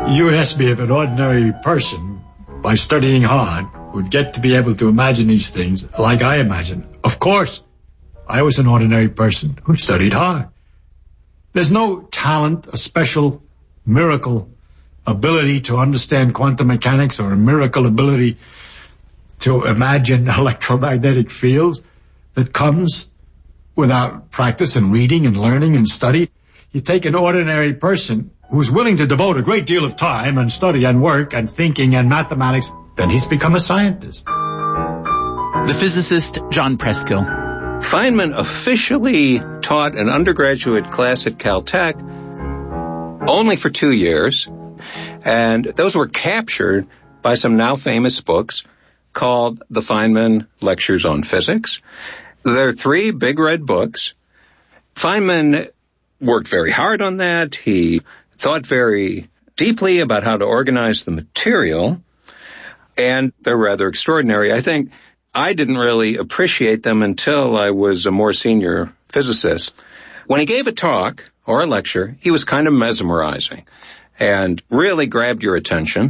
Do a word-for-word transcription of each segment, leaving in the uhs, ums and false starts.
You asked me if an ordinary person, by studying hard, would get to be able to imagine these things like I imagine. Of course, I was an ordinary person who studied hard. There's no talent, a special miracle ability to understand quantum mechanics or a miracle ability to imagine electromagnetic fields that comes without practice and reading and learning and study. You take an ordinary person who's willing to devote a great deal of time and study and work and thinking and mathematics, then he's become a scientist. The physicist John Preskill. Feynman officially taught an undergraduate class at Caltech only for two years, and those were captured by some now famous books called The Feynman Lectures on Physics. There are three big red books. Feynman worked very hard on that. He thought very deeply about how to organize the material, and they're rather extraordinary. I think I didn't really appreciate them until I was a more senior physicist. When he gave a talk or a lecture, he was kind of mesmerizing and really grabbed your attention.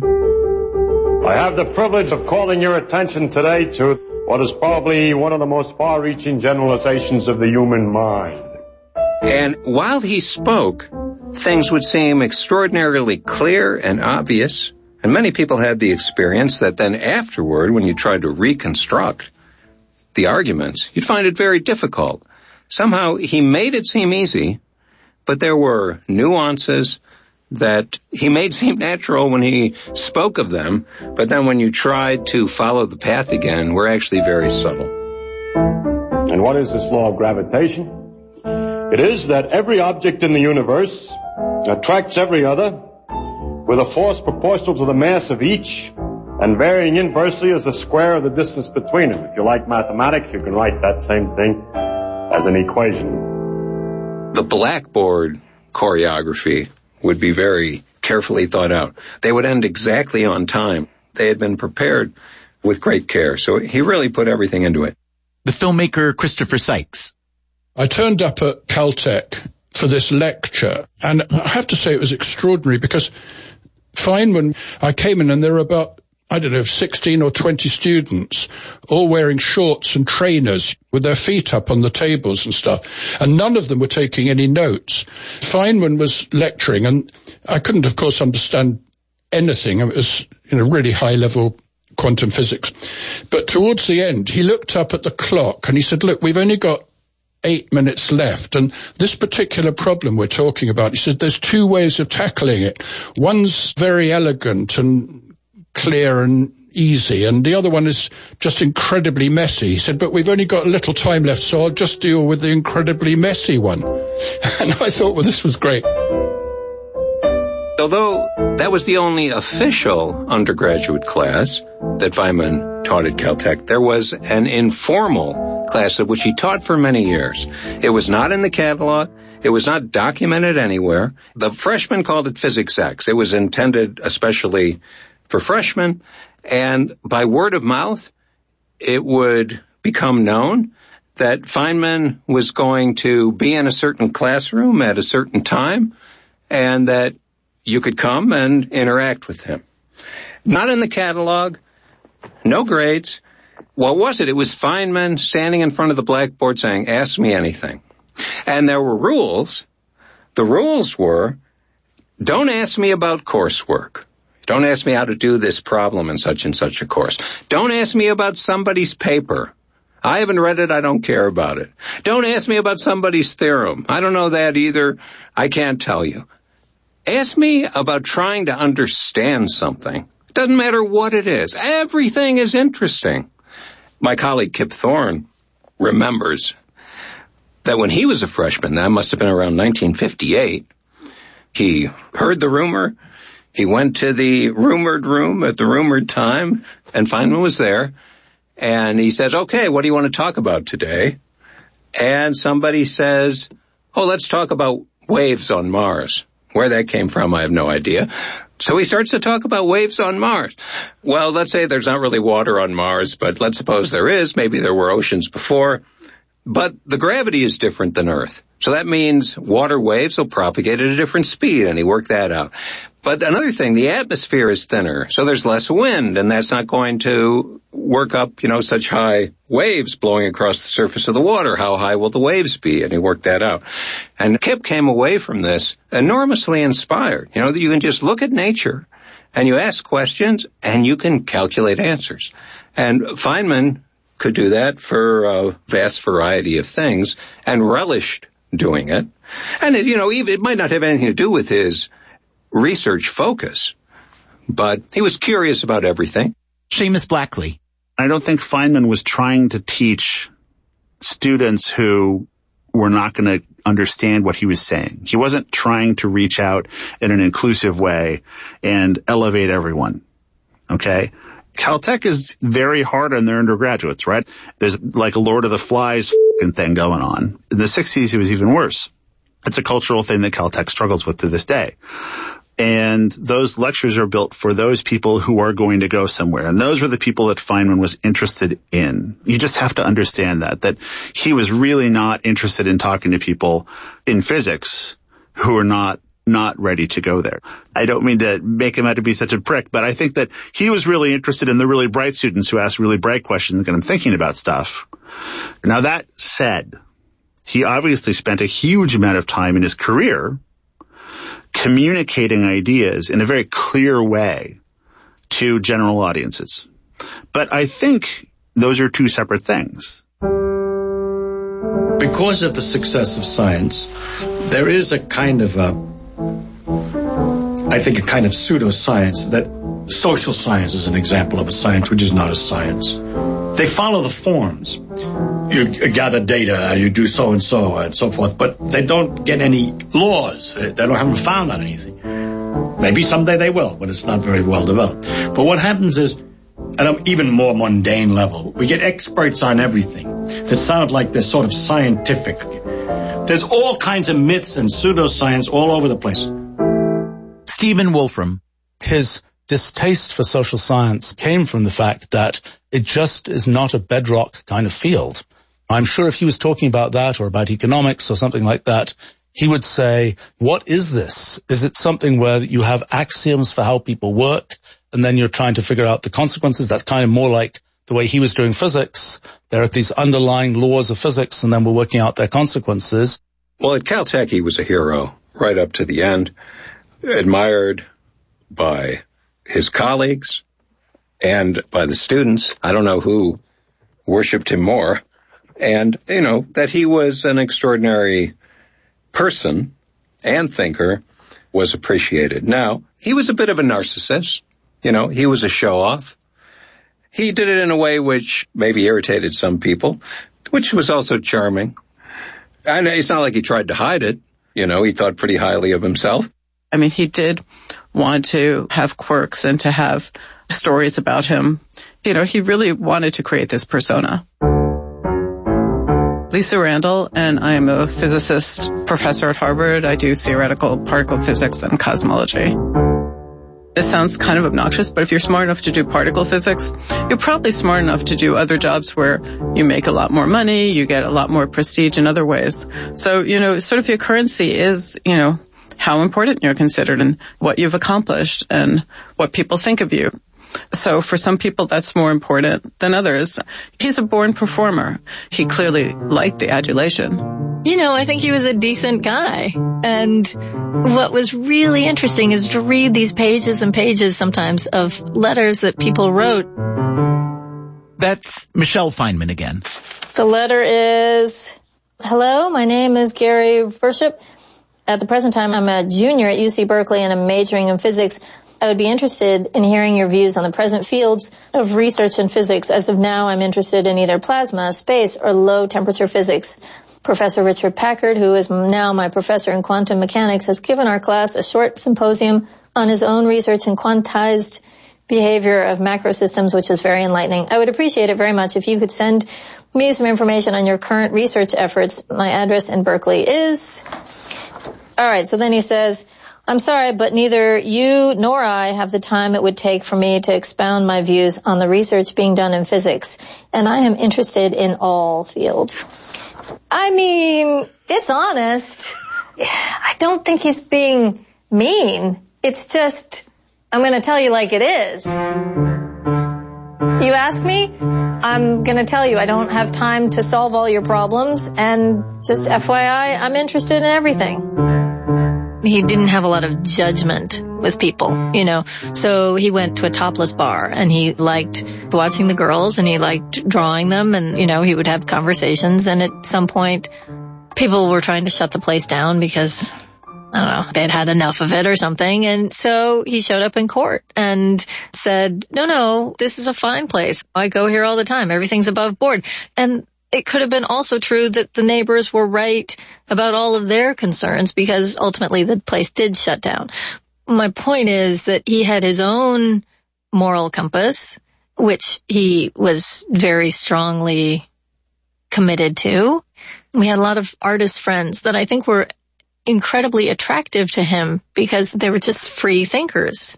I have the privilege of calling your attention today to what is probably one of the most far-reaching generalizations of the human mind. And while he spoke, things would seem extraordinarily clear and obvious, and many people had the experience that then afterward, when you tried to reconstruct the arguments, you'd find it very difficult. Somehow he made it seem easy, but there were nuances that he made seem natural when he spoke of them, but then when you tried to follow the path again, were actually very subtle. And what is this law of gravitation? It is that every object in the universe attracts every other with a force proportional to the mass of each and varying inversely as the square of the distance between them. If you like mathematics, you can write that same thing as an equation. The blackboard choreography would be very carefully thought out. They would end exactly on time. They had been prepared with great care. So he really put everything into it. The filmmaker Christopher Sykes. I turned up at Caltech for this lecture, and I have to say it was extraordinary because Feynman, I came in and there were about, I don't know, sixteen or twenty students, all wearing shorts and trainers with their feet up on the tables and stuff, and none of them were taking any notes. Feynman was lecturing, and I couldn't, of course, understand anything. It was, you know, really high-level quantum physics. But towards the end, he looked up at the clock and he said, look, we've only got eight minutes left, and this particular problem we're talking about, he said, there's two ways of tackling it. One's very elegant and clear and easy, and the other one is just incredibly messy. He said, but we've only got a little time left, so I'll just deal with the incredibly messy one. And I thought, well, this was great. Although that was the only official undergraduate class that Feynman taught at Caltech, there was an informal class of which he taught for many years. It was not in the catalog. It was not documented anywhere. The freshmen called it Physics X. It was intended especially for freshmen, and by word of mouth, it would become known that Feynman was going to be in a certain classroom at a certain time, and that you could come and interact with him. Not in the catalog, no grades. What was it? It was Feynman standing in front of the blackboard saying, ask me anything. And there were rules. The rules were, don't ask me about coursework. Don't ask me how to do this problem in such and such a course. Don't ask me about somebody's paper. I haven't read it. I don't care about it. Don't ask me about somebody's theorem. I don't know that either. I can't tell you. Ask me about trying to understand something. It doesn't matter what it is. Everything is interesting. My colleague Kip Thorne remembers that when he was a freshman, that must have been around nineteen fifty-eight, he heard the rumor. He went to the rumored room at the rumored time, and Feynman was there. And he says, okay, what do you want to talk about today? And somebody says, oh, let's talk about waves on Mars. Where that came from, I have no idea. So he starts to talk about waves on Mars. Well, let's say there's not really water on Mars, but let's suppose there is. Maybe there were oceans before. But the gravity is different than Earth. So that means water waves will propagate at a different speed, and he worked that out. But another thing, the atmosphere is thinner, so there's less wind, and that's not going to work up, you know, such high waves blowing across the surface of the water. How high will the waves be? And he worked that out. And Kip came away from this enormously inspired. You know, that you can just look at nature, and you ask questions, and you can calculate answers. And Feynman could do that for a vast variety of things, and relished doing it. And, it, you know, even it might not have anything to do with his research focus, but he was curious about everything. Seamus Blackley. I don't think Feynman was trying to teach students who were not going to understand what he was saying. He wasn't trying to reach out in an inclusive way and elevate everyone. Okay? Caltech is very hard on their undergraduates, right? There's like a Lord of the Flies thing going on. In the sixties, it was even worse. It's a cultural thing that Caltech struggles with to this day. And those lectures are built for those people who are going to go somewhere. And those were the people that Feynman was interested in. You just have to understand that, that he was really not interested in talking to people in physics who are not, not ready to go there. I don't mean to make him out to be such a prick, but I think that he was really interested in the really bright students who ask really bright questions and get them thinking about stuff. Now that said, he obviously spent a huge amount of time in his career communicating ideas in a very clear way to general audiences. But I think those are two separate things. Because of the success of science, there is a kind of a, I think a kind of pseudoscience that social science is an example of a science which is not a science. They follow the forms. You gather data, you do so and so and so forth, but they don't get any laws. They don't haven't found out anything. Maybe someday they will, but it's not very well developed. But what happens is, at an even more mundane level, we get experts on everything that sound like they're sort of scientific. There's all kinds of myths and pseudoscience all over the place. Stephen Wolfram. His distaste for social science came from the fact that it just is not a bedrock kind of field. I'm sure if he was talking about that or about economics or something like that, he would say, what is this? Is it something where you have axioms for how people work and then you're trying to figure out the consequences? That's kind of more like the way he was doing physics. There are these underlying laws of physics and then we're working out their consequences. Well, at Caltech, he was a hero right up to the end, admired by his colleagues and by the students. I don't know who worshipped him more. And, you know, that he was an extraordinary person and thinker was appreciated. Now, he was a bit of a narcissist. You know, he was a show-off. He did it in a way which maybe irritated some people, which was also charming. And it's not like he tried to hide it. You know, he thought pretty highly of himself. I mean, he did want to have quirks and to have stories about him. You know, he really wanted to create this persona. Lisa Randall, and I am a physicist professor at Harvard. I do theoretical particle physics and cosmology. This sounds kind of obnoxious, but if you're smart enough to do particle physics, you're probably smart enough to do other jobs where you make a lot more money, you get a lot more prestige in other ways. So, you know, sort of your currency is, you know, how important you're considered and what you've accomplished and what people think of you. So for some people, that's more important than others. He's a born performer. He clearly liked the adulation. You know, I think he was a decent guy. And what was really interesting is to read these pages and pages sometimes of letters that people wrote. That's Michelle Feynman again. The letter is, hello, my name is Gary Worship. At the present time, I'm a junior at U C Berkeley and I'm majoring in physics. I would be interested in hearing your views on the present fields of research in physics. As of now, I'm interested in either plasma, space, or low-temperature physics. Professor Richard Packard, who is now my professor in quantum mechanics, has given our class a short symposium on his own research in quantized behavior of macrosystems, which is very enlightening. I would appreciate it very much if you could send me some information on your current research efforts. My address in Berkeley is... All right, so then he says, I'm sorry, but neither you nor I have the time it would take for me to expound my views on the research being done in physics, and I am interested in all fields. I mean, it's honest. I don't think he's being mean. It's just, I'm going to tell you like it is. You ask me, I'm going to tell you I don't have time to solve all your problems, and just F Y I, I'm interested in everything. He didn't have a lot of judgment with people, you know, so he went to a topless bar and he liked watching the girls and he liked drawing them, and, you know, he would have conversations, and at some point people were trying to shut the place down because, I don't know, they'd had enough of it or something. And so he showed up in court and said, no, no, this is a fine place. I go here all the time. Everything's above board. And it could have been also true that the neighbors were right about all of their concerns, because ultimately the place did shut down. My point is that he had his own moral compass, which he was very strongly committed to. We had a lot of artist friends that I think were incredibly attractive to him because they were just free thinkers.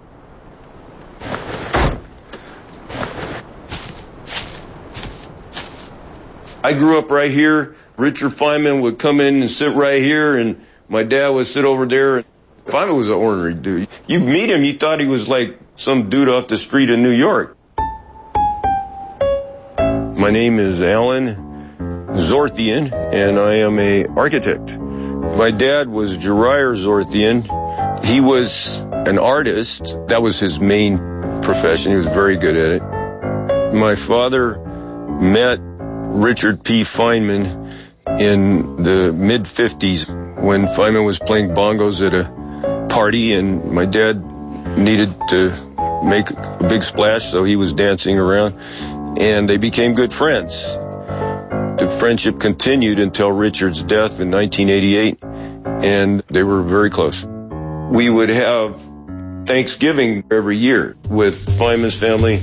I grew up right here. Richard Feynman would come in and sit right here, and my dad would sit over there. Feynman was an ordinary dude. You meet him, you thought he was like some dude off the street in New York. My name is Alan Zorthian, and I am a architect. My dad was Jarir Zorthian. He was an artist. That was his main profession. He was very good at it. My father met Richard P. Feynman in the mid fifties when Feynman was playing bongos at a party, and my dad needed to make a big splash, so he was dancing around, and they became good friends. The friendship continued until Richard's death in nineteen eighty-eight, and they were very close. We would have Thanksgiving every year with Feynman's family.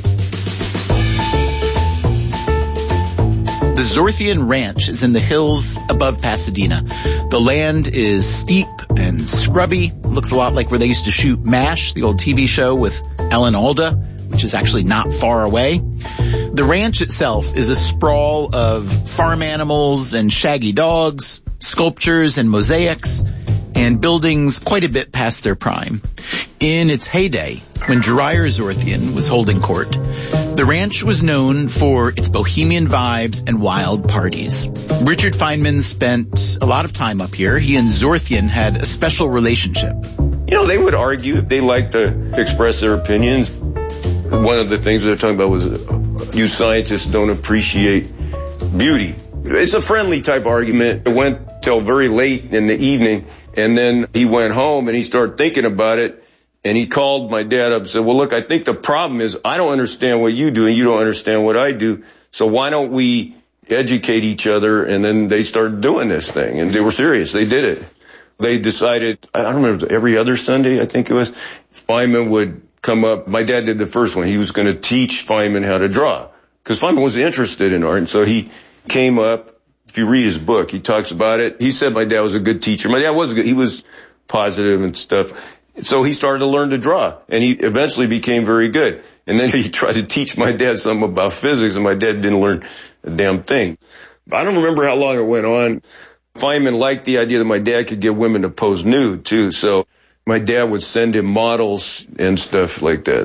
The Zorthian Ranch is in the hills above Pasadena. The land is steep and scrubby. Looks a lot like where they used to shoot MASH, the old T V show with Alan Alda, which is actually not far away. The ranch itself is a sprawl of farm animals and shaggy dogs, sculptures and mosaics, and buildings quite a bit past their prime. In its heyday, when Jarir Zorthian was holding court, the ranch was known for its bohemian vibes and wild parties. Richard Feynman spent a lot of time up here. He and Zorthian had a special relationship. You know, they would argue. They liked to express their opinions. One of the things they're talking about was you scientists don't appreciate beauty. It's a friendly type argument. It went till very late in the evening, and then he went home and he started thinking about it, and he called my dad up and said, well, look, I think the problem is I don't understand what you do and you don't understand what I do, so why don't we educate each other? And then they started doing this thing, and they were serious. They did it. They decided, I don't remember, every other Sunday, I think it was, Feynman would come up. My dad did the first one. He was going to teach Feynman how to draw, because Feynman was interested in art. And so he came up. If you read his book, he talks about it. He said my dad was a good teacher. My dad was good. He was positive and stuff. So he started to learn to draw, and he eventually became very good. And then he tried to teach my dad something about physics, and my dad didn't learn a damn thing. I don't remember how long it went on. Feynman liked the idea that my dad could get women to pose nude, too. So my dad would send him models and stuff like that.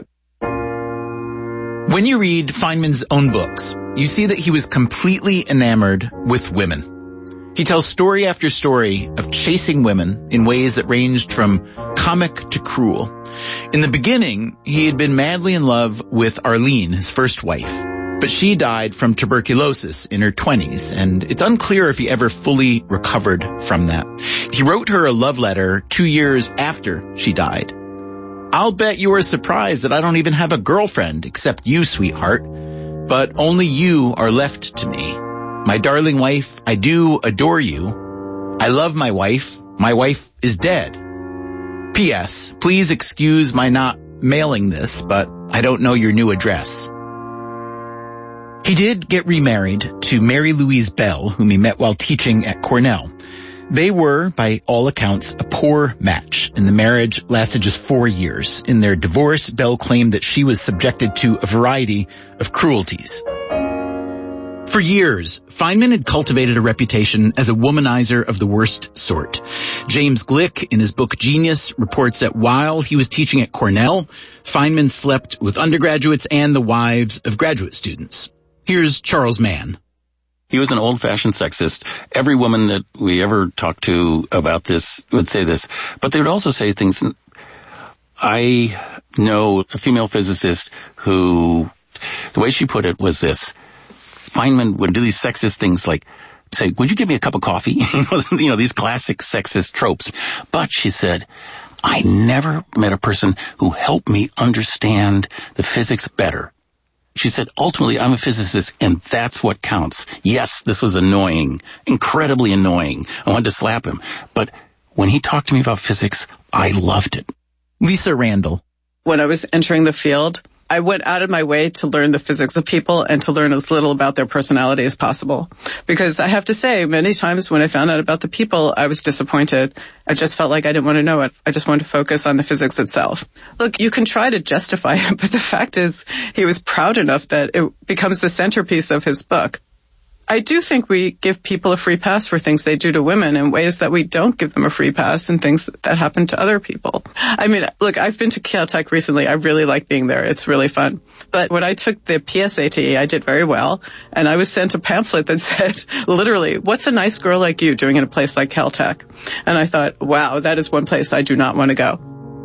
When you read Feynman's own books, you see that he was completely enamored with women. He tells story after story of chasing women in ways that ranged from comic to cruel. In the beginning, he had been madly in love with Arlene, his first wife, but she died from tuberculosis in her twenties, and it's unclear if he ever fully recovered from that. He wrote her a love letter two years after she died. I'll bet you are surprised that I don't even have a girlfriend except you, sweetheart, but only you are left to me. My darling wife, I do adore you. I love my wife. My wife is dead. P S. Please excuse my not mailing this, but I don't know your new address. He did get remarried to Mary Louise Bell, whom he met while teaching at Cornell. They were, by all accounts, a poor match, and the marriage lasted just four years. In their divorce, Bell claimed that she was subjected to a variety of cruelties. For years, Feynman had cultivated a reputation as a womanizer of the worst sort. James Glick, in his book Genius, reports that while he was teaching at Cornell, Feynman slept with undergraduates and the wives of graduate students. Here's Charles Mann. He was an old-fashioned sexist. Every woman that we ever talked to about this would say this, but they would also say things. I know a female physicist who, the way she put it was this: Feynman would do these sexist things like say, would you give me a cup of coffee? you, know, you know, these classic sexist tropes. But she said, I never met a person who helped me understand the physics better. She said, ultimately, I'm a physicist, and that's what counts. Yes, this was annoying, incredibly annoying. I wanted to slap him. But when he talked to me about physics, I loved it. Lisa Randall. When I was entering the field, I went out of my way to learn the physics of people and to learn as little about their personality as possible. Because I have to say, many times when I found out about the people, I was disappointed. I just felt like I didn't want to know it. I just wanted to focus on the physics itself. Look, you can try to justify it, but the fact is he was proud enough that it becomes the centerpiece of his book. I do think we give people a free pass for things they do to women in ways that we don't give them a free pass in things that happen to other people. I mean, look, I've been to Caltech recently. I really like being there. It's really fun. But when I took the P S A T, I did very well. And I was sent a pamphlet that said, literally, what's a nice girl like you doing in a place like Caltech? And I thought, wow, that is one place I do not want to go.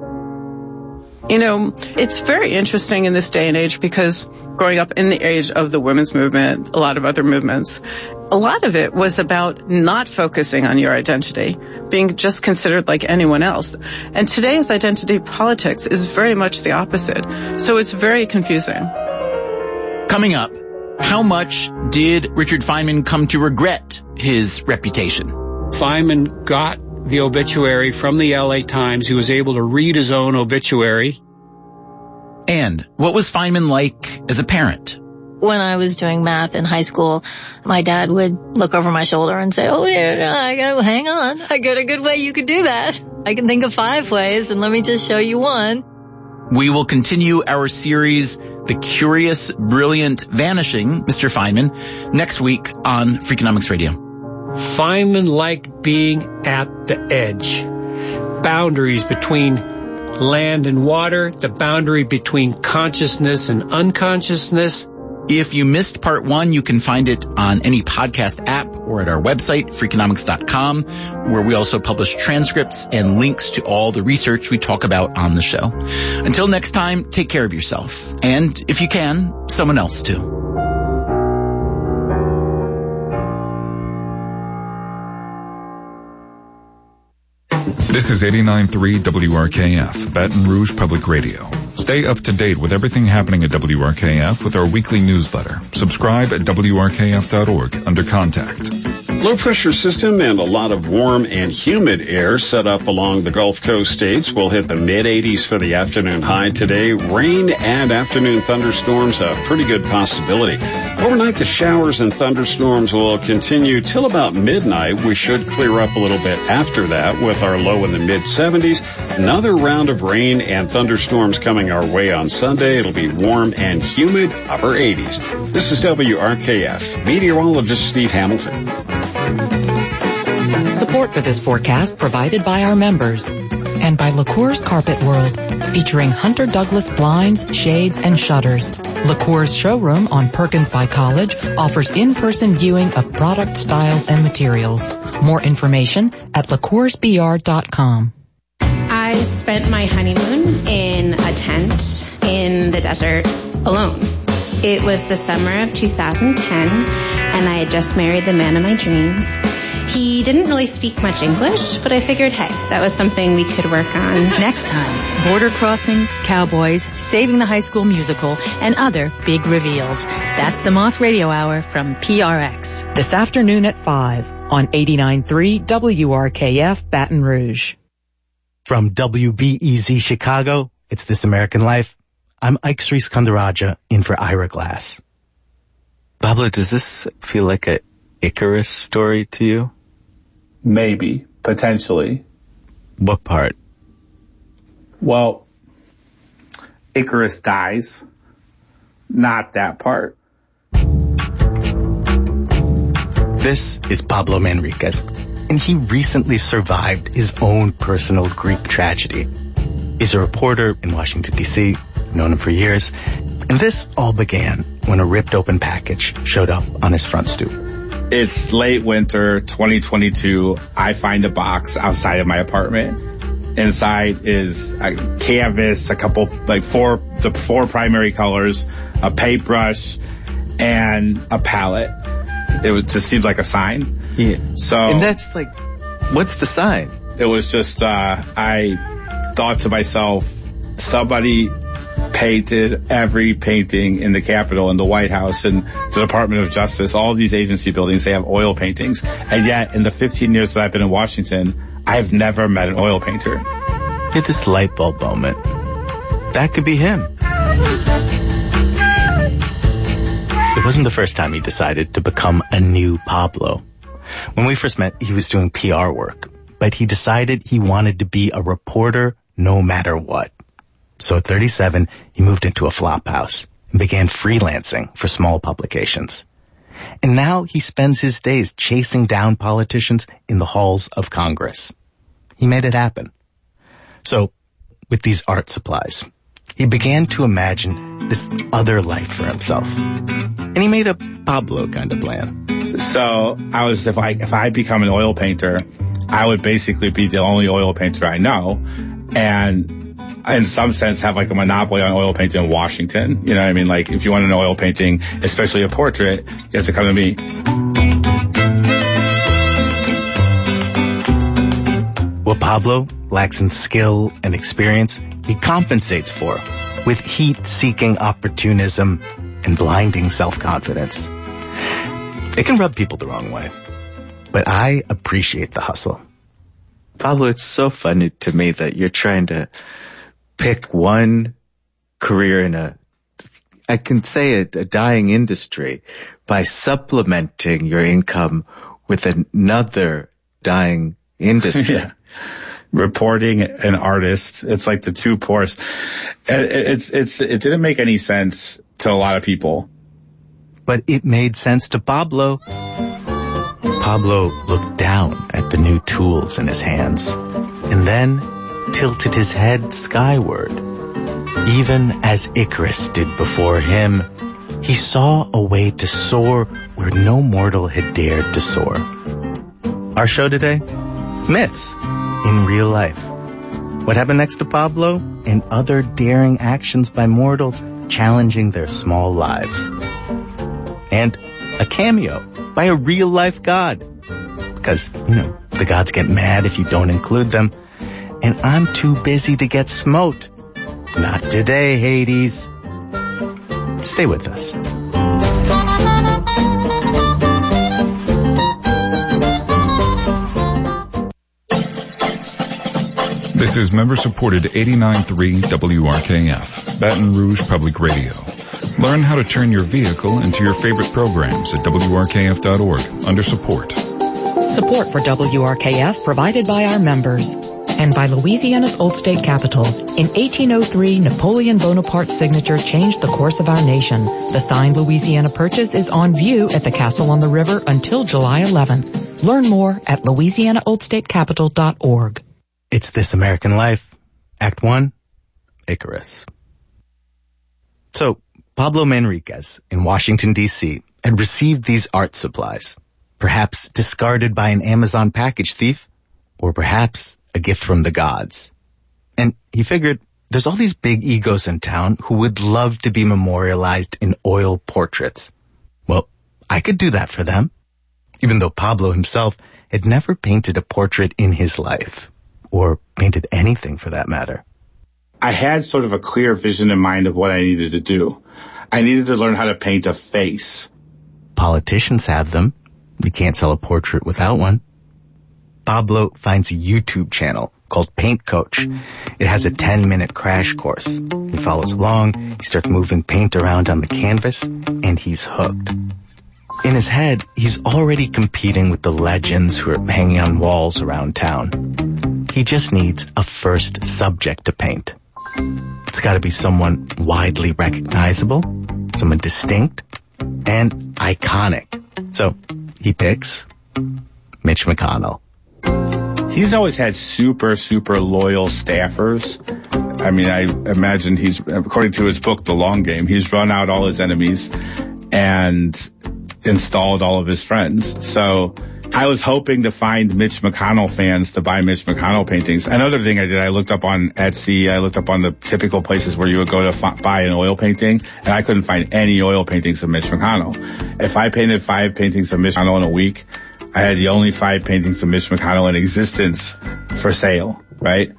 You know, it's very interesting in this day and age because growing up in the age of the women's movement, a lot of other movements, a lot of it was about not focusing on your identity, being just considered like anyone else. And today's identity politics is very much the opposite. So it's very confusing. Coming up, how much did Richard Feynman come to regret his reputation? Feynman got the obituary from the L A Times. He was able to read his own obituary. And what was Feynman like as a parent? When I was doing math in high school, my dad would look over my shoulder and say, oh, yeah, I gotta, hang on. I got a good way you could do that. I can think of five ways, and let me just show you one. We will continue our series, The Curious, Brilliant, Vanishing Mister Feynman, next week on Freakonomics Radio. Feynman liked being at the edge. Boundaries between land and water, the boundary between consciousness and unconsciousness. If you missed part one, you can find it on any podcast app or at our website, freakonomics dot com, where we also publish transcripts and links to all the research we talk about on the show. Until next time, take care of yourself. And if you can, someone else too. This is eighty-nine point three W R K F, Baton Rouge Public Radio. Stay up to date with everything happening at W R K F with our weekly newsletter. Subscribe at W R K F dot org under Contact. Low pressure system and a lot of warm and humid air set up along the Gulf Coast states will hit the mid eighties for the afternoon high today. Rain and afternoon thunderstorms, a pretty good possibility. Overnight, the showers and thunderstorms will continue till about midnight. We should clear up a little bit after that with our low in the mid seventies. Another round of rain and thunderstorms coming our way on Sunday. It'll be warm and humid, upper eighties. This is W R K F. Meteorologist Steve Hamilton. Support for this forecast provided by our members and by LaCour's Carpet World, featuring Hunter Douglas blinds, shades, and shutters. LaCour's showroom on Perkins by College offers in-person viewing of product styles and materials. More information at la cours b r dot com. I spent my honeymoon in a tent in the desert alone. It was the summer of two thousand ten, and I had just married the man of my dreams. He didn't really speak much English, but I figured, hey, that was something we could work on. Next time, border crossings, cowboys, Saving the High School Musical, and other big reveals. That's the Moth Radio Hour from P R X. This afternoon at five on eighty-nine point three W R K F Baton Rouge. From W B E Z Chicago, it's This American Life. I'm Ike Sriskandarajah in for Ira Glass. Pablo, does this feel like a Icarus story to you? Maybe, potentially. What part? Well, Icarus dies. Not that part. This is Pablo Manriquez, and he recently survived his own personal Greek tragedy. He's a reporter in Washington, D C. I've known him for years. And this all began when a ripped open package showed up on his front stoop. It's late winter, twenty twenty-two. I find a box outside of my apartment. Inside is a canvas, a couple, like four, the four primary colors, a paintbrush, and a palette. It was, just seemed like a sign. Yeah. So. And that's like, what's the sign? It was just, uh, I thought to myself, somebody painted every painting in the Capitol, in the White House, and the Department of Justice, all these agency buildings, they have oil paintings. And yet, in the fifteen years that I've been in Washington, I've never met an oil painter. Get this light bulb moment. That could be him. It wasn't the first time he decided to become a new Pablo. When we first met, he was doing P R work, but he decided he wanted to be a reporter no matter what. So at thirty-seven, he moved into a flop house and began freelancing for small publications. And now he spends his days chasing down politicians in the halls of Congress. He made it happen. So, with these art supplies, he began to imagine this other life for himself. And he made a Pablo kind of plan. So, I was, if I, if I become an oil painter, I would basically be the only oil painter I know. And in some sense, have like a monopoly on oil painting in Washington. You know what I mean? Like, if you want an oil painting, especially a portrait, you have to come to me. What Pablo lacks in skill and experience, he compensates for with heat-seeking opportunism and blinding self-confidence. It can rub people the wrong way, but I appreciate the hustle. Pablo, it's so funny to me that you're trying to pick one career in a, I can say it, a dying industry by supplementing your income with another dying industry. Yeah. Reporting and artist. It's like the two poorest. It's, it's, it didn't make any sense to a lot of people. But it made sense to Pablo. Pablo looked down at the new tools in his hands and then tilted his head skyward. Even as Icarus did before him, he saw a way to soar where no mortal had dared to soar. Our show today? Myths in real life. What happened next to Pablo and other daring actions by mortals challenging their small lives. And a cameo by a real life god. Because, you know, the gods get mad if you don't include them. And I'm too busy to get smote. Not today, Hades. Stay with us. This is member-supported eighty-nine point three W R K F, Baton Rouge Public Radio. Learn how to turn your vehicle into your favorite programs at W R K F dot org under support. Support for W R K F provided by our members and by Louisiana's Old State Capitol. In eighteen oh three, Napoleon Bonaparte's signature changed the course of our nation. The signed Louisiana Purchase is on view at the Castle on the River until July eleventh. Learn more at Louisiana Old State Capitol dot org. It's This American Life, Act One, Icarus. So, Pablo Manriquez in Washington, D C had received these art supplies, perhaps discarded by an Amazon package thief, or perhaps a gift from the gods. And he figured there's all these big egos in town who would love to be memorialized in oil portraits. Well, I could do that for them, even though Pablo himself had never painted a portrait in his life. Or painted anything for that matter. I had sort of a clear vision in mind of what I needed to do. I needed to learn how to paint a face. Politicians have them. You can't sell a portrait without one. Pablo finds a YouTube channel called Paint Coach. It has a ten-minute crash course. He follows along, he starts moving paint around on the canvas, and he's hooked. In his head, he's already competing with the legends who are hanging on walls around town. He just needs a first subject to paint. It's got to be someone widely recognizable, someone distinct, and iconic. So he picks Mitch McConnell. He's always had super, super loyal staffers. I mean, I imagine he's, according to his book, The Long Game, he's run out all his enemies and installed all of his friends. So I was hoping to find Mitch McConnell fans to buy Mitch McConnell paintings. Another thing I did, I looked up on Etsy, I looked up on the typical places where you would go to f- buy an oil painting, and I couldn't find any oil paintings of Mitch McConnell. If I painted five paintings of Mitch McConnell in a week, I had the only five paintings of Mitch McConnell in existence for sale, right?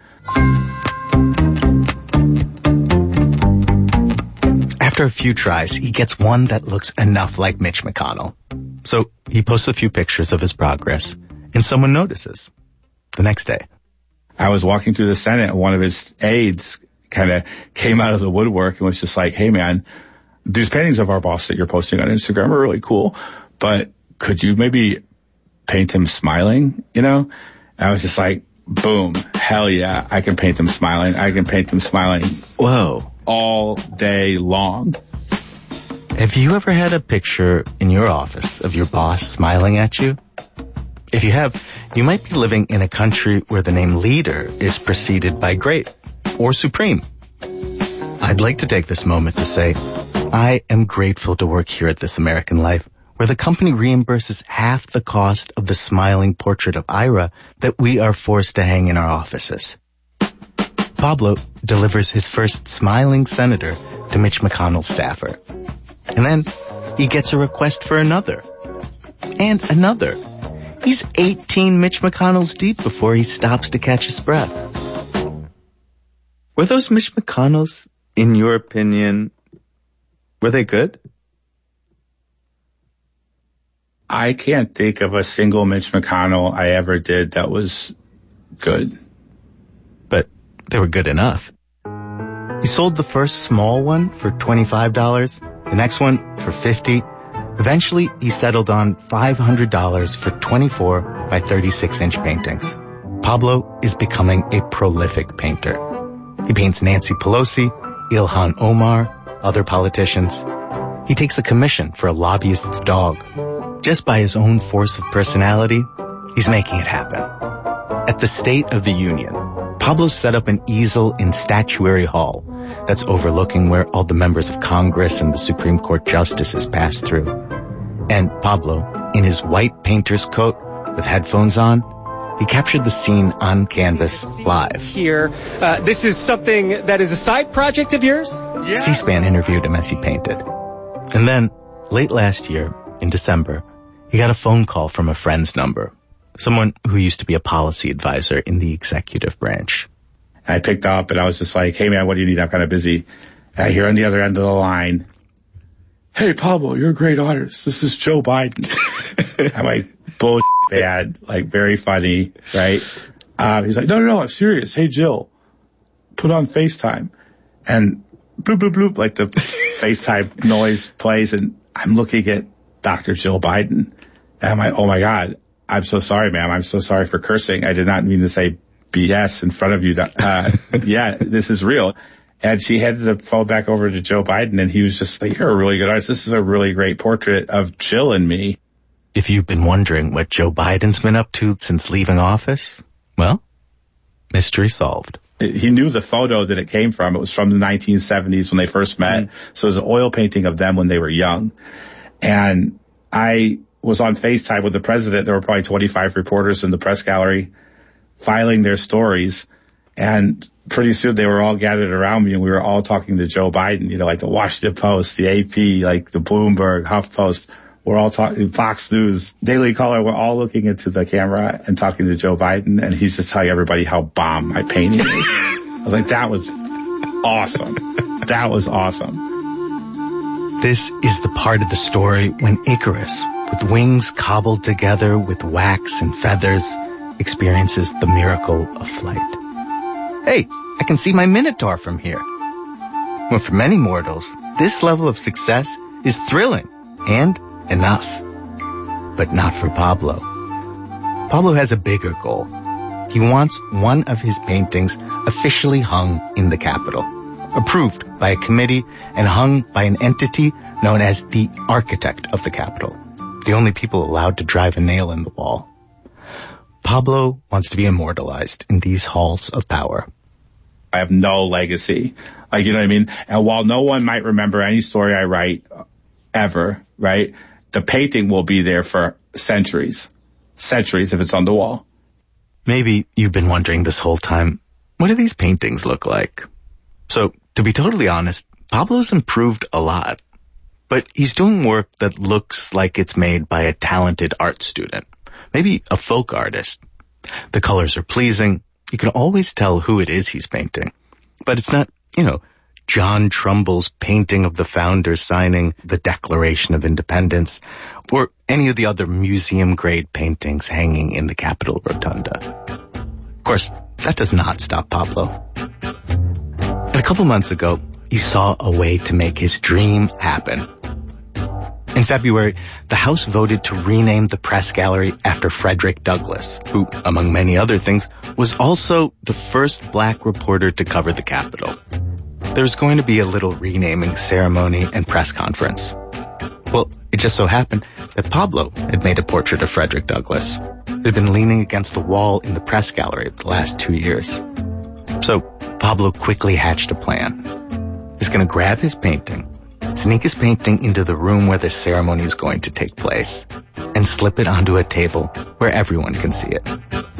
After a few tries, he gets one that looks enough like Mitch McConnell. So he posts a few pictures of his progress, and someone notices. The next day, I was walking through the Senate, and one of his aides kind of came out of the woodwork and was just like, hey, man, these paintings of our boss that you're posting on Instagram are really cool, but could you maybe paint him smiling, you know? And I was just like, boom, hell yeah, I can paint him smiling. I can paint him smiling. Whoa. All day long. Have you ever had a picture in your office of your boss smiling at you? If you have, you might be living in a country where the name leader is preceded by great or supreme. I'd like to take this moment to say, I am grateful to work here at This American Life, where the company reimburses half the cost of the smiling portrait of Ira that we are forced to hang in our offices. Pablo delivers his first smiling senator to Mitch McConnell's staffer. And then he gets a request for another. And another. He's eighteen Mitch McConnells deep before he stops to catch his breath. Were those Mitch McConnells, in your opinion, were they good? I can't think of a single Mitch McConnell I ever did that was good. But they were good enough. He sold the first small one for twenty-five dollars, the next one for fifty dollars. Eventually, he settled on five hundred dollars for twenty-four by thirty-six inch paintings. Pablo is becoming a prolific painter. He paints Nancy Pelosi, Ilhan Omar, other politicians. He takes a commission for a lobbyist's dog. Just by his own force of personality, he's making it happen. At the State of the Union, Pablo set up an easel in Statuary Hall that's overlooking where all the members of Congress and the Supreme Court justices pass through. And Pablo, in his white painter's coat with headphones on, he captured the scene on canvas live. Here, uh, this is something that is a side project of yours? Yeah. C-SPAN interviewed him as he painted. And then, late last year, in December, he got a phone call from a friend's number, someone who used to be a policy advisor in the executive branch. I picked up and I was just like, hey man, what do you need? I'm kind of busy. And I hear on the other end of the line, hey Pablo, you're a great artist. This is Joe Biden. I'm like, bullshit, bad, like very funny, right? Um, he's like, no, no, no, I'm serious. Hey Jill, put on FaceTime. And bloop, bloop, bloop, like the FaceTime noise plays and I'm looking at Doctor Jill Biden. And I'm like, oh my God, I'm so sorry, ma'am. I'm so sorry for cursing. I did not mean to say B S in front of you. Uh, yeah, this is real. And she handed the phone back over to Joe Biden and he was just like, you're a really good artist. This is a really great portrait of Jill and me. If you've been wondering what Joe Biden's been up to since leaving office, well, mystery solved. He knew the photo that it came from. It was from the nineteen seventies when they first met. Mm-hmm. So it was an oil painting of them when they were young. And I was on FaceTime with the president. There were probably twenty-five reporters in the press gallery filing their stories. And pretty soon they were all gathered around me and we were all talking to Joe Biden, you know, like the Washington Post, the A P, like the Bloomberg, HuffPost. We're all talking, Fox News, Daily Caller. We're all looking into the camera and talking to Joe Biden. And he's just telling everybody how bomb my painting is. I was like, that was awesome. That was awesome. This is the part of the story when Icarus, with wings cobbled together with wax and feathers, experiences the miracle of flight. Hey, I can see my Minotaur from here. Well, for many mortals, this level of success is thrilling and enough. But not for Pablo. Pablo has a bigger goal. He wants one of his paintings officially hung in the Capitol, approved by a committee and hung by an entity known as the Architect of the Capitol. the only people allowed to drive a nail in the wall. Pablo wants to be immortalized in these halls of power. I have no legacy. Like, you know what I mean? And while no one might remember any story I write ever, right, the painting will be there for centuries. Centuries if it's on the wall. Maybe you've been wondering this whole time, what do these paintings look like? So, to be totally honest, Pablo's improved a lot. But he's doing work that looks like it's made by a talented art student. Maybe a folk artist. The colors are pleasing. You can always tell who it is he's painting. But it's not, you know, John Trumbull's painting of the founders signing the Declaration of Independence, or any of the other museum-grade paintings hanging in the Capitol Rotunda. Of course, that does not stop Pablo. And a couple months ago, he saw a way to make his dream happen. In February, the House voted to rename the press gallery after Frederick Douglass, who, among many other things, was also the first black reporter to cover the Capitol. There's going to be a little renaming ceremony and press conference. Well, it just so happened that Pablo had made a portrait of Frederick Douglass. It had been leaning against the wall in the press gallery for the last two years. So Pablo quickly hatched a plan. He's going to grab his painting, sneak his painting into the room where the ceremony is going to take place, and slip it onto a table where everyone can see it.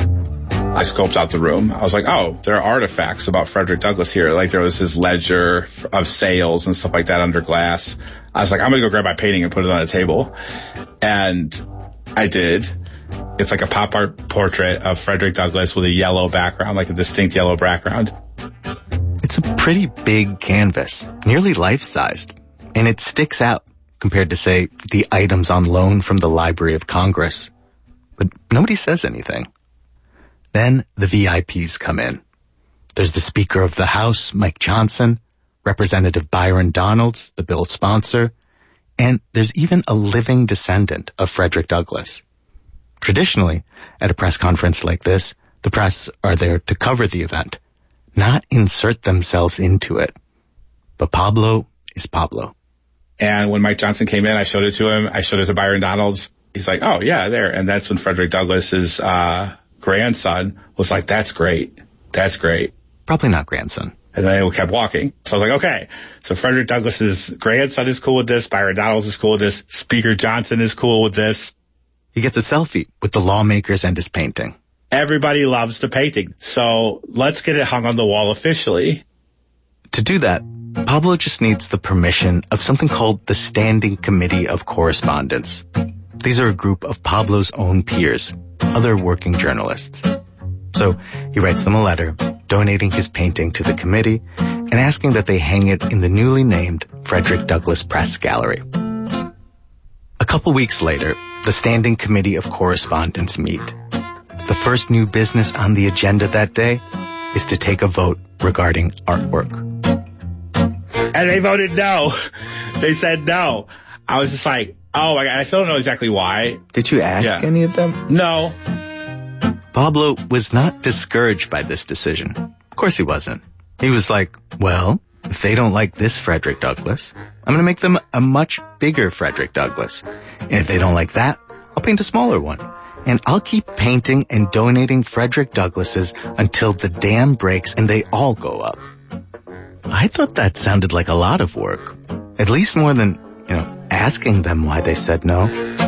I scoped out the room. I was like, oh, there are artifacts about Frederick Douglass here. Like there was his ledger of sales and stuff like that under glass. I was like, I'm going to go grab my painting and put it on a table. And I did. It's like a pop art portrait of Frederick Douglass with a yellow background, like a distinct yellow background. It's a pretty big canvas, nearly life-sized. And it sticks out compared to, say, the items on loan from the Library of Congress. But nobody says anything. Then the V I Ps come in. There's the Speaker of the House, Mike Johnson, Representative Byron Donalds, the bill sponsor, and there's even a living descendant of Frederick Douglass. Traditionally, at a press conference like this, the press are there to cover the event, not insert themselves into it. But Pablo is Pablo. And when Mike Johnson came in, I showed it to him. I showed it to Byron Donalds. He's like, oh, yeah, there. And that's when Frederick Douglass's uh grandson was like, that's great. That's great. Probably not grandson. And then they kept walking. So I was like, okay. So Frederick Douglass's grandson is cool with this. Byron Donalds is cool with this. Speaker Johnson is cool with this. He gets a selfie with the lawmakers and his painting. Everybody loves the painting. So let's get it hung on the wall officially. To do that, Pablo just needs the permission of something called the Standing Committee of Correspondence. These are a group of Pablo's own peers, other working journalists. So he writes them a letter, donating his painting to the committee and asking that they hang it in the newly named Frederick Douglass Press Gallery. A couple weeks later, the Standing Committee of Correspondence meet. The first new business on the agenda that day is to take a vote regarding artwork. And they voted no. They said no. I was just like, oh my God, I still don't know exactly why. Did you ask Yeah. any of them? No. Pablo was not discouraged by this decision. Of course he wasn't. He was like, well, if they don't like this Frederick Douglass, I'm going to make them a much bigger Frederick Douglass. And if they don't like that, I'll paint a smaller one. And I'll keep painting and donating Frederick Douglasses until the dam breaks and they all go up. I thought that sounded like a lot of work. At least more than, you know, asking them why they said no.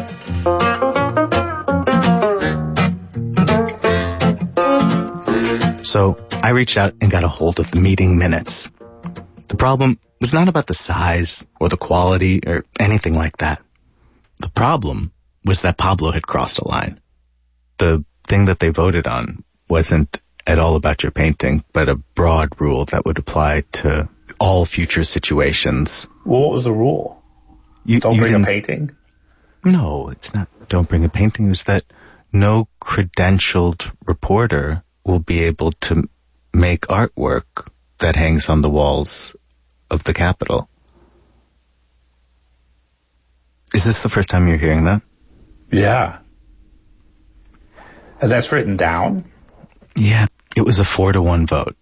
So I reached out and got a hold of the meeting minutes. The problem was not about the size or the quality or anything like that. The problem was that Pablo had crossed a line. The thing that they voted on wasn't at all about your painting, but a broad rule that would apply to all future situations. Well, what was the rule? You, Don't you bring a didn't- painting? No, it's not don't bring a painting. It was that no credentialed reporter will be able to make artwork that hangs on the walls of the Capitol. Is this the first time you're hearing that? Yeah. And that's written down? Yeah, it was a four to one vote.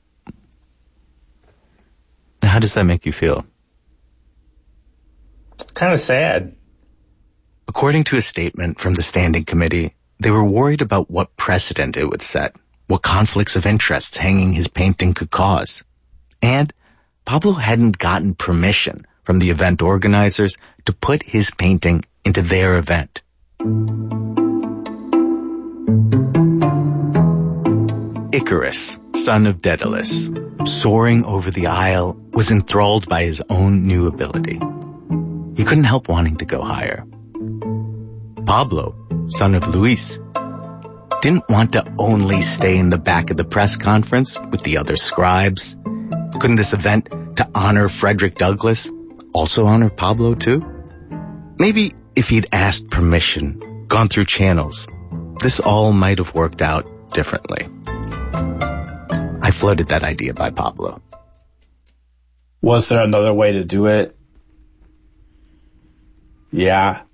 Now, how does that make you feel? Kind of sad. According to a statement from the standing committee, they were worried about what precedent it would set, what conflicts of interest hanging his painting could cause. And Pablo hadn't gotten permission from the event organizers to put his painting into their event. Icarus, son of Daedalus, soaring over the aisle, was enthralled by his own new ability. He couldn't help wanting to go higher. Pablo, son of Luis, didn't want to only stay in the back of the press conference with the other scribes. Couldn't this event to honor Frederick Douglass also honor Pablo too? Maybe if he'd asked permission, gone through channels, this all might have worked out differently. I floated that idea by Pablo. Was there another way to do it? Yeah.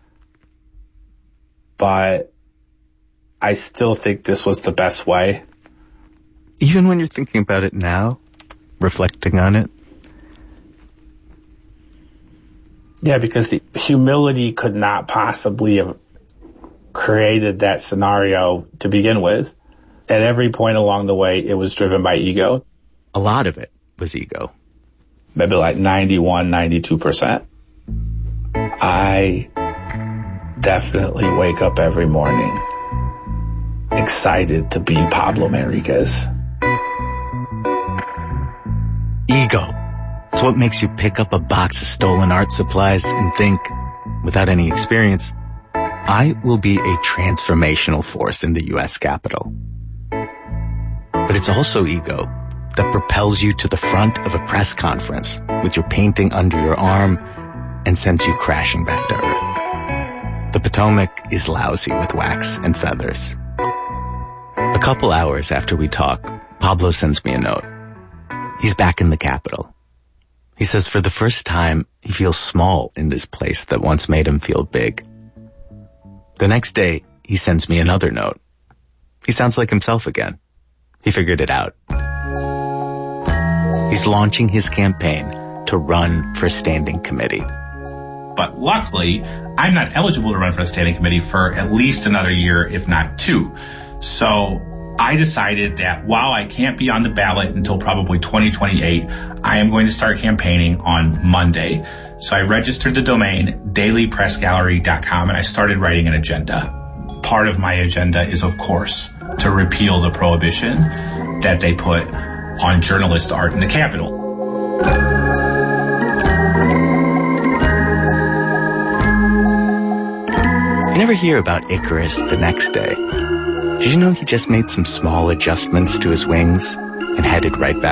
But I still think this was the best way. Even when you're thinking about it now, reflecting on it? Yeah, because the humility could not possibly have created that scenario to begin with. At every point along the way, it was driven by ego. A lot of it was ego. Maybe like ninety-one, ninety-two percent. I definitely wake up every morning excited to be Pablo Manriquez. Ego. It's what makes you pick up a box of stolen art supplies and think, without any experience, I will be a transformational force in the U S Capitol. But it's also ego that propels you to the front of a press conference with your painting under your arm and sends you crashing back to Earth. The Potomac is lousy with wax and feathers. A couple hours after we talk, Pablo sends me a note. He's back in the Capitol. He says for the first time, he feels small in this place that once made him feel big. The next day, he sends me another note. He sounds like himself again. He figured it out. He's launching his campaign to run for standing committee. But luckily, I'm not eligible to run for the standing committee for at least another year, if not two. So I decided that while I can't be on the ballot until probably twenty twenty-eight, I am going to start campaigning on Monday. So I registered the domain daily press gallery dot com and I started writing an agenda. Part of my agenda is, of course, to repeal the prohibition that they put on journalist art in the Capitol. You never hear about Icarus the next day. Did you know he just made some small adjustments to his wings and headed right back